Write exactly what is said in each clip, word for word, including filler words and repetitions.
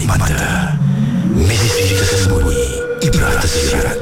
Sebalik Mata, misteri tersembunyi, ibrah tersirat.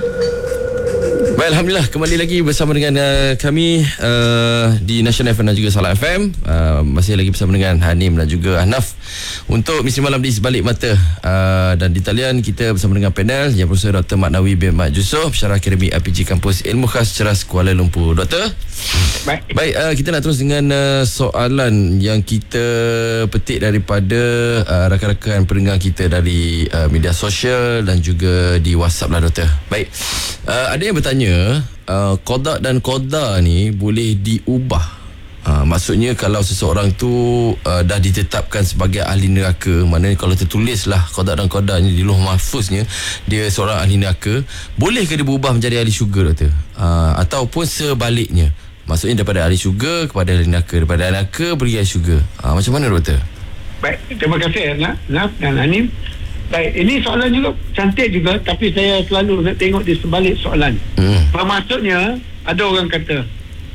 Baik, Alhamdulillah kembali lagi bersama dengan uh, kami uh, di National F M dan juga Salah F M. uh, Masih lagi bersama dengan Hanim dan juga Ahnaf untuk misteri malam di Sebalik Mata. uh, Dan di talian kita bersama dengan panel yang berusaha Doktor Maknawi bin Mat Yusof, Pensyarah Akademi R P G Kampus Ilmu Khas Ceras Kuala Lumpur. Doktor, Baik, Baik uh, kita nak terus dengan uh, soalan yang kita petik daripada uh, rakan-rakan pendengar kita dari uh, media sosial dan juga di WhatsApp lah, Doktor. Baik, uh, ada yang bertanya, uh, qada dan qada ni boleh diubah. Uh, maksudnya kalau seseorang tu uh, dah ditetapkan sebagai ahli neraka, maknanya kalau tertulis lah qada dan qada ni di Lauh Mahfuznya dia seorang ahli neraka, bolehkah dia berubah menjadi ahli syurga, Doktor? Uh, ataupun sebaliknya, maksudnya daripada ahli syurga kepada ahli neraka, daripada ahli neraka pergi ahli syurga. uh, Macam mana, Doktor? baik. Terima kasih Naf dan Hanim. Baik, ini soalan juga cantik juga, tapi saya selalu nak tengok di sebalik soalan. Hmm. Maksudnya, ada orang kata,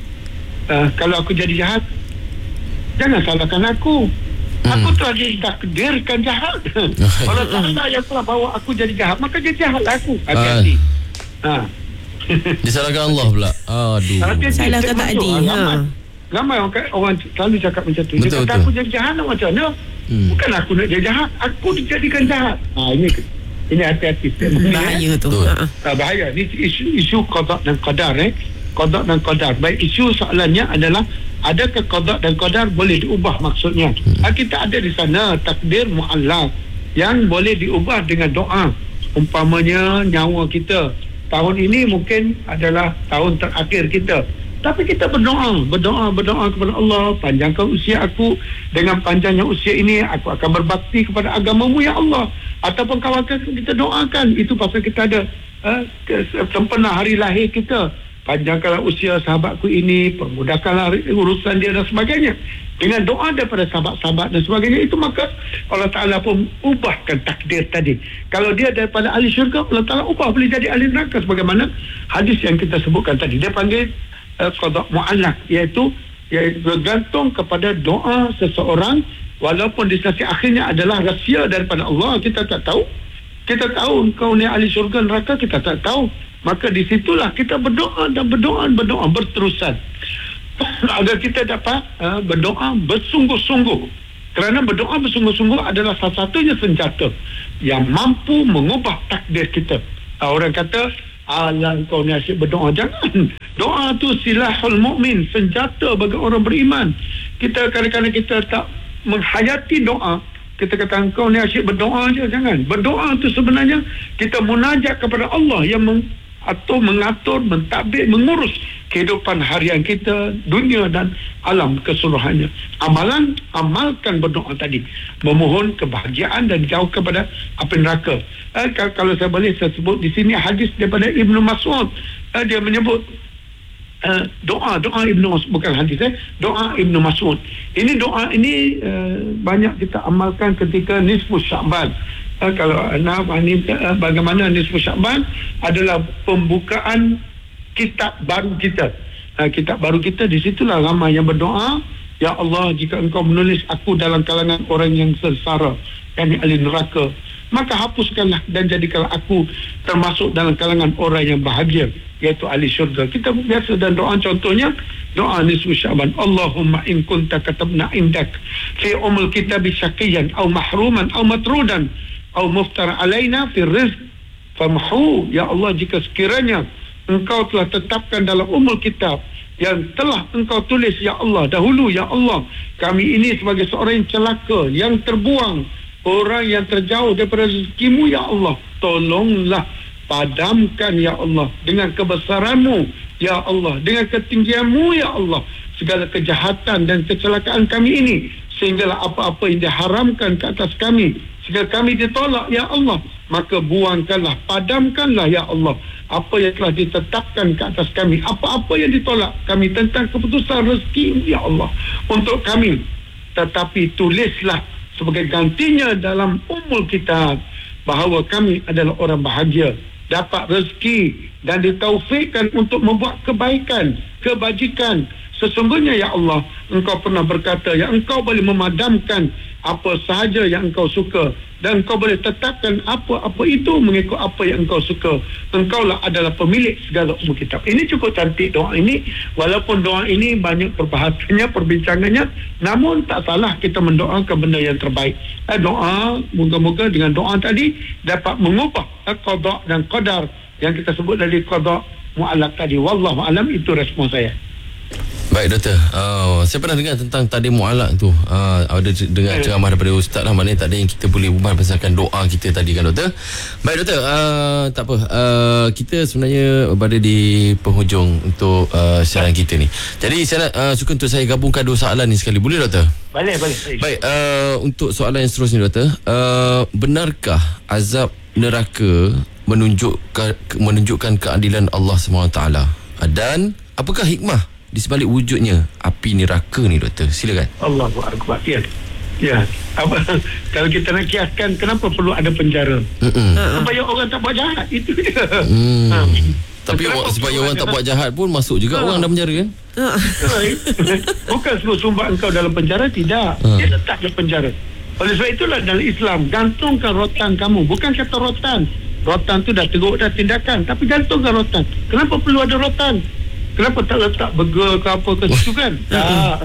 uh, kalau aku jadi jahat, jangan salahkan aku. Hmm. Aku telah ditakdirkan jahat. Kalau tak yang telah bawa aku jadi jahat, maka dia jahatlah aku. Hati-hati. Ha. Disalahkan Allah pula. Aduh. Salahkan takdir. Ha. Ramai orang, orang selalu cakap macam tu. Dia Betul, kata betul. aku jadi jahat, macam mana? Hmm. Bukan aku nak jadi jahat, aku dijadikan jahat. Ha, ini ini hati-hati. Bahaya tu. Ha, bahaya. Ini isu isu qada dan qadar, eh. Qada dan qadar. Baik, isu soalannya adalah adakah qada dan qadar boleh diubah maksudnya? Hmm. Ha, kita ada di sana takdir muallaq yang boleh diubah dengan doa. Umpamanya nyawa kita tahun ini mungkin adalah tahun terakhir kita, tapi kita berdoa, berdoa, berdoa kepada Allah, panjangkan usia aku, dengan panjangnya usia ini aku akan berbakti kepada agamamu ya Allah. Ataupun kawan-kawan kita doakan, itu pasal kita ada uh, sempena hari lahir kita, panjangkanlah usia sahabatku ini, permudahkanlah urusan dia dan sebagainya. Dengan doa daripada sahabat-sahabat dan sebagainya, itu maka Allah Ta'ala pun ubahkan takdir tadi. Kalau dia daripada ahli syurga, Allah Ta'ala ubah boleh jadi ahli neraka, sebagaimana hadis yang kita sebutkan tadi. Dia panggil uh, qada mu'allaq, iaitu, iaitu bergantung kepada doa seseorang, walaupun di sisi akhirnya adalah rahsia daripada Allah, kita tak tahu. Kita tahu engkau ni ahli syurga neraka, kita tak tahu. Maka di situlah kita berdoa dan berdoa berdoa berterusan agar kita dapat uh, berdoa bersungguh-sungguh, kerana berdoa bersungguh-sungguh adalah salah satunya senjata yang mampu mengubah takdir kita. uh, orang kata, alah kau ni asyik berdoa. Jangan. Doa tu silahul mu'min, senjata bagi orang beriman. Kita kadang-kadang kita tak menghayati doa, kita kata engkau ni asyik berdoa je. Jangan. Berdoa tu sebenarnya kita munajat kepada Allah yang meng, atau mengatur, mentadbir, mengurus kehidupan harian kita, dunia dan alam keseluruhannya. Amalan, amalkan berdoa tadi, memohon kebahagiaan dan jauh kepada api neraka. Eh, kalau saya boleh saya sebut di sini hadis daripada Ibnu Mas'ud. Eh, dia menyebut Uh, doa doa Ibnu Mas'ud, bukan hadis, eh doa Ibnu Mas'ud. Ini doa ini uh, banyak kita amalkan ketika nisfu Sya'ban. Uh, kalau Naf ini uh, bagaimana nisfu Sya'ban adalah pembukaan kitab baru kita. Uh, kitab baru kita, di situlah ramai yang berdoa, ya Allah, jika engkau menulis aku dalam kalangan orang yang sengsara, yakni ahli neraka, maka hapuskanlah dan jadikanlah aku termasuk dalam kalangan orang yang bahagia, iaitu ahli syurga. Kita biasa dan doa, contohnya doa nisfu Sya'ban, Allahumma in kunta katabna indak fi umul kitabi syaqiyan aw mahruman aw matrudan aw muftara alaina fi rizq famhu. Ya Allah, jika sekiranya engkau telah tetapkan dalam umul kitab yang telah engkau tulis ya Allah dahulu, ya Allah, kami ini sebagai seorang yang celaka, yang terbuang, orang yang terjauh daripada rezekimu, ya Allah, tolonglah padamkan ya Allah dengan kebesaranmu ya Allah, dengan ketinggianmu ya Allah, segala kejahatan dan kecelakaan kami ini, sehinggalah apa-apa yang diharamkan ke atas kami, sehingga kami ditolak ya Allah, maka buangkanlah, padamkanlah ya Allah apa yang telah ditetapkan ke atas kami, apa-apa yang ditolak kami tentang keputusan rezeki ya Allah untuk kami, tetapi tulislah sebagai gantinya dalam umul kitab bahawa kami adalah orang bahagia, dapat rezeki dan ditaufikkan untuk membuat kebaikan, kebajikan. Sesungguhnya ya Allah, engkau pernah berkata, ya engkau boleh memadamkan apa sahaja yang engkau suka, dan engkau boleh tetapkan apa-apa itu mengikut apa yang engkau suka. Engkaulah adalah pemilik segala umur kitab. Ini cukup cantik doa ini. Walaupun doa ini banyak perbahasannya, perbincangannya, namun tak salah kita mendoakan benda yang terbaik. Eh, doa, moga-moga dengan doa tadi dapat mengubah eh, qada dan qadar yang kita sebut dari qada mu'allaq tadi. Wallahu alam, itu respon saya. Baik doktor, uh, saya pernah dengar tentang tadi mu'allaq tu, uh, ada dengar ceramah daripada ustaz lah, maknanya tak ada yang kita boleh ubah berdasarkan doa kita tadi kan doktor. Baik doktor, uh, tak apa, uh, kita sebenarnya berada di penghujung untuk uh, siaran kita ni. Jadi saya nak uh, suka untuk saya gabungkan dua soalan ni sekali, boleh doktor? Boleh, boleh. Baik, uh, untuk soalan yang seterusnya doktor, uh, benarkah azab neraka menunjukkan menunjukkan keadilan Allah subhanahu wa taala, dan apakah hikmah di sebalik wujudnya api neraka ni doktor? Silakan. Allahu akbar. Ya. Ya. Apa, kalau kita nak kiaskan, kenapa perlu ada penjara? Mm-mm. Supaya orang tak buat jahat. Itu dia. Hmm. Ha. Tapi Kenapa supaya orang tak buat jahat pun masuk juga ha. orang dalam penjara kan? Ha. Bukan suruh sumbat engkau dalam penjara, tidak. Ha. Dia letak dalam penjara. Oleh sebab itulah dalam Islam, gantungkan rotan kamu. Bukan kata rotan. Rotan tu dah teruk dah tindakan, tapi gantungkan rotan. Kenapa perlu ada rotan? Kenapa tak letak burger ke apa ke situ kan? Tak.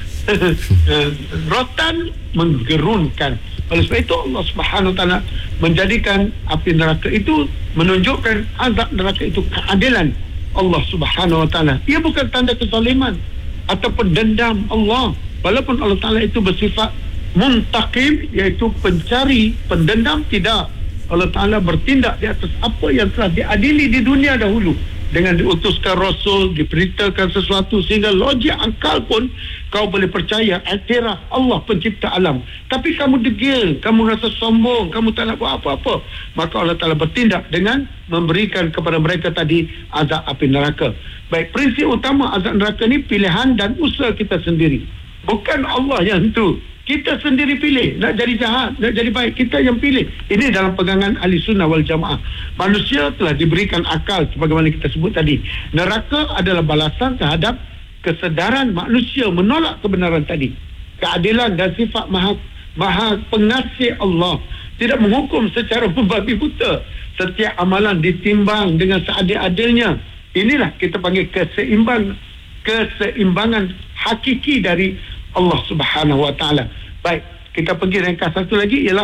Rotan menggerunkan. Oleh sebab itu Allah Subhanahu Wa Taala menjadikan api neraka itu, menunjukkan azab neraka itu keadilan Allah Subhanahu Wa Taala. Ia bukan tanda kezaliman ataupun dendam Allah. Walaupun Allah Taala itu bersifat muntaqim, iaitu pencari, pendendam, tidak. Allah Taala bertindak di atas apa yang telah diadili di dunia dahulu, dengan diutuskan Rasul, diberitakan sesuatu sehingga logik akal pun kau boleh percaya, iktiraf Allah pencipta alam. Tapi kamu degil, kamu rasa sombong, kamu tak nak buat apa-apa, maka Allah Ta'ala bertindak dengan memberikan kepada mereka tadi azab api neraka. Baik, prinsip utama azab neraka ni pilihan dan usaha kita sendiri, bukan Allah yang tu. Kita sendiri pilih nak jadi jahat, nak jadi baik, kita yang pilih. Ini dalam pegangan ahli sunnah wal jamaah. Manusia telah diberikan akal sebagaimana kita sebut tadi. Neraka adalah balasan terhadap kesedaran manusia menolak kebenaran tadi. Keadilan dan sifat maha, maha pengasih Allah tidak menghukum secara membabi buta. Setiap amalan ditimbang dengan seadil-adilnya. Inilah kita panggil keseimbang, keseimbangan hakiki dari Allah Subhanahu Wa Taala. Baik, kita pergi ringkas satu lagi, ialah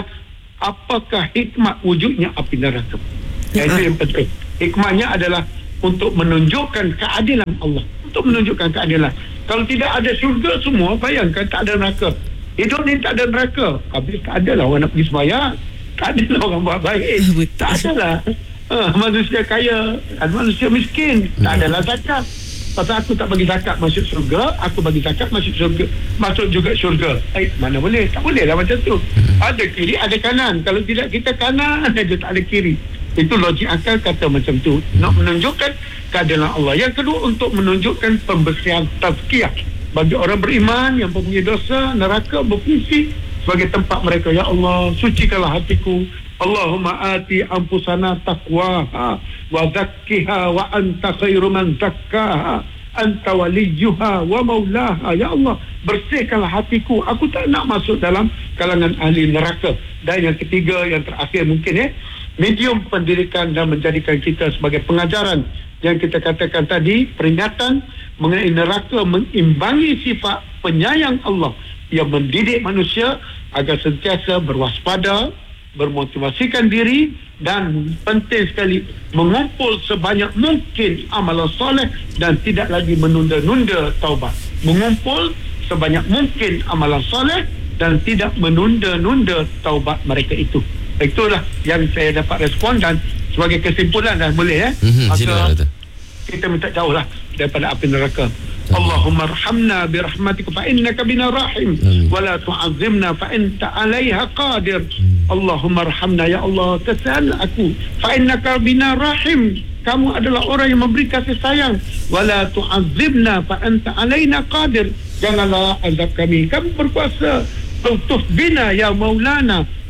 apakah hikmat wujudnya api neraka? Ya. Itu yang penting. Hikmahnya adalah untuk menunjukkan keadilan Allah, untuk menunjukkan keadilan. Kalau tidak ada syurga semua, bayangkan tak ada neraka. Hidup ni tak ada neraka, habis tak ada lah orang nak pergi sembahyang, tak ada lah orang buat baik, tak ada lah uh, manusia kaya, ada manusia miskin, tak ada lah zakat. Pasal aku tak bagi zakat masuk syurga, aku bagi zakat masuk syurga, masuk juga syurga. Eh, mana boleh? Tak boleh lah macam tu. Ada kiri, ada kanan. Kalau tidak kita kanan aja, tak ada kiri. Itu logik akal kata macam tu. Nak menunjukkan keadilan Allah. Yang kedua, untuk menunjukkan pembersihan tazkiyah bagi orang beriman yang mempunyai dosa. Neraka berfungsi sebagai tempat mereka. Ya Allah, sucikanlah hatiku. Allahumma ati anfusana taqwaha wa zakkiha wa anta khairu man zakkaha anta waliyuha wa maulaha. Ya Allah, bersihkanlah hatiku, aku tak nak masuk dalam kalangan ahli neraka. Dan yang ketiga, yang terakhir mungkin ya, medium pendidikan dan menjadikan kita sebagai pengajaran yang kita katakan tadi, peringatan mengenai neraka mengimbangi sifat penyayang Allah yang mendidik manusia agar sentiasa berwaspada, bermotivasikan diri, dan penting sekali mengumpul sebanyak mungkin amalan soleh dan tidak lagi menunda-nunda taubat. Mengumpul sebanyak mungkin amalan soleh dan tidak menunda-nunda taubat mereka itu. Itulah yang saya dapat respon, dan sebagai kesimpulan dah boleh ya. Mm-hmm, maka kita minta jauhlah daripada api neraka. Allahumma arhamna birahmatika fa innaka bina rahim wa la tu'azzimna fa anta 'alaiha qadir. Allahumma arhamna, ya Allah, kasihan aku, fa innaka bina rahim, kamu adalah orang yang memberi kasih sayang, wa la tu'azzibna fa anta 'alaina qadir, janganlah azab kami, kamu berkuasa. Ultuf bina ya maulana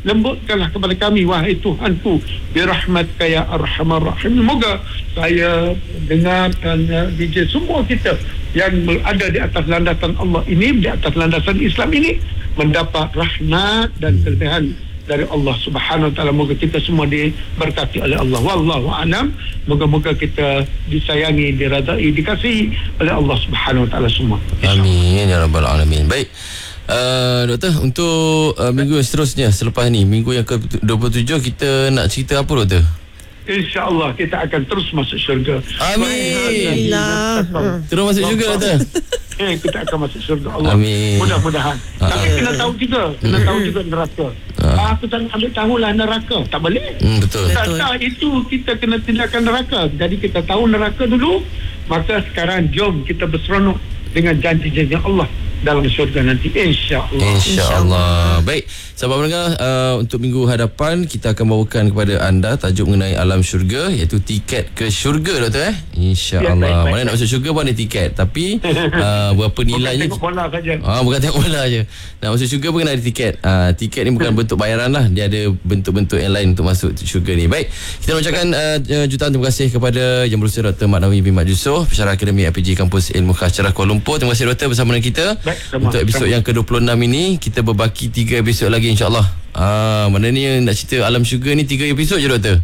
lembutkanlah kepada kami wahai Tuhanku birahmatika ya arhamar rahim. Semoga saya dengar dan uh, D J semua kita yang berada di atas landasan Allah ini, di atas landasan Islam ini, mendapat rahmat dan kelebihan dari Allah Subhanahu Wa Taala. Moga kita semua diberkati oleh Allah. Wallahu a'lam. Moga-moga kita disayangi, diradai, dikasihi oleh Allah Subhanahu Wa Taala semua. Amin ya rabbal alamin. Baik. Uh, doktor, untuk uh, minggu yang seterusnya selepas ni, minggu yang ke dua puluh tujuh, kita nak cerita apa, doktor? InsyaAllah kita akan terus masuk syurga. Amin. Alhamdulillah. Terus masuk syurga, doktor. Eh, kita akan masuk syurga Allah. Amin. Mudah-mudahan. Ah. Tapi kena tahu juga, kena tahu juga neraka. Ah. Aku tak nak ambil tahulah neraka. Tak boleh. Hmm, betul. Tak, tak, itu kita kena tindakan neraka. Jadi kita tahu neraka dulu, maka sekarang jom kita berseronok dengan janji-janji Allah dalam syurga nanti, insya-Allah. InsyaAllah. Baik, sahabat pendengar, uh, untuk minggu hadapan kita akan bawakan kepada anda tajuk mengenai alam syurga, iaitu tiket ke syurga, doktor eh. InsyaAllah. Ya, Mana nak masuk syurga pun ada tiket, tapi uh, berapa nilainya? Bukan tengok bola saja. Ah, bukan tengok bola je. Nak masuk syurga pun kena ada tiket. Ah, tiket ni bukan bentuk bayaran lah, dia ada bentuk-bentuk yang lain untuk masuk syurga ni. Baik, kita nak ucapkan uh, jutaan terima kasih kepada Yang Berusia Doktor Mat Nawawi bin Mat Yusof, Pensyarah Akademi I P J Kampus Ilmu Khas Cerah Kuala Lumpur. Terima kasih doktor bersama dengan kita. Baik, sama, untuk episod sama. yang ke dua puluh enam ini, kita berbaki tiga episod lagi, insya-Allah. Ah, mana ni nak cerita alam syurga ni tiga episod je, doktor.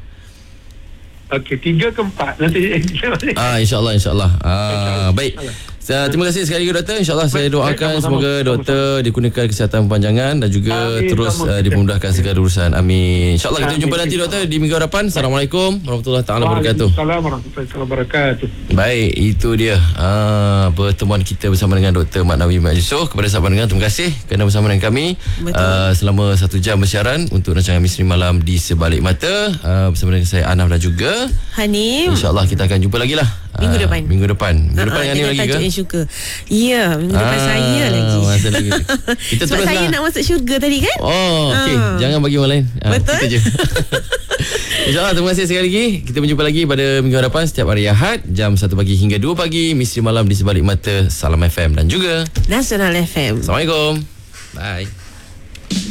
Okey, tiga ke empat nanti. Ah, insya-Allah, insya-Allah. Ah, baik. Saya, terima kasih sekali lagi, doktor. InsyaAllah saya Baik, doakan sama-sama. semoga doktor dikurniakan kesihatan panjangan dan juga Amin, terus sama. uh, dipermudahkan segala urusan. Amin. InsyaAllah kita Amin. jumpa nanti, doktor, di minggu hadapan. Assalamualaikum warahmatullahi taala wabarakatuh. Waalaikumsalam warahmatullahi wabarakatuh. Baik, itu dia ah, pertemuan kita bersama dengan Doktor Mat Nawawi Mat Yusof. Kepada sahabat dengar, terima kasih kerana bersama dengan kami uh, selama satu jam bersiaran untuk rancangan Misteri Malam di Sebalik Mata uh, bersama dengan saya Anam dan juga Hanim. InsyaAllah kita akan jumpa lagi lah Minggu Ah, depan. Minggu depan Minggu Ah, depan ah, dengan ni dengan lagi ke? tajuk yang syurga. Ya, minggu depan Ah, saya lagi. masa lagi. Kita Sebab terus saya lah. nak masuk syurga tadi kan? Oh, okey. Ah. Jangan bagi orang lain. Ah, Betul. Kita je. InsyaAllah, terima kasih sekali lagi. Kita berjumpa lagi pada minggu hadapan setiap hari Ahad jam satu pagi hingga dua pagi. Misteri Malam di Sebalik Mata Salam F M dan juga Nasional F M. Assalamualaikum. Bye.